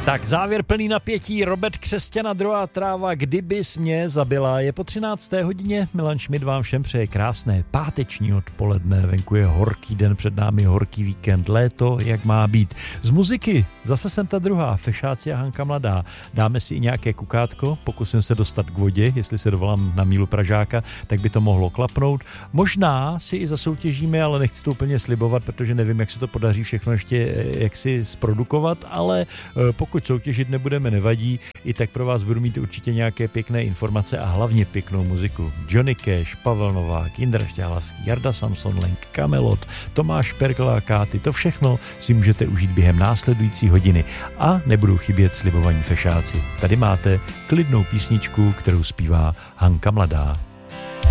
Tak závěr plný napětí, Robert Křesťana, Druhá tráva, Kdybys mě zabila. Je po 13. hodině, Milan Šmid vám všem přeje krásné páteční odpoledne, venku je horký den, před námi horký víkend, léto, jak má být. Z muziky, zase jsem ta druhá, Fešáci a Hanka Mladá. Dáme si i nějaké kukátko, pokusím se dostat k vodě, jestli se dovolám na Mílu Pražáka, tak by to mohlo klapnout. Možná si i zasoutěžíme, ale nechci to úplně slibovat, protože nevím, jak se to podaří všechno ještě jaksi zprodukovat, ale pokud soutěžit nebudeme, nevadí, i tak pro vás budu mít určitě nějaké pěkné informace a hlavně pěknou muziku. Johnny Cash, Pavel Novák, Jindra Šťálavský, Jarda Samson Lenk, Kamelot, Tomáš Perkla a Káty, to všechno si můžete užít během následující hodiny a nebudou chybět slibovaní fešáci. Tady máte klidnou písničku, kterou zpívá Hanka Mladá.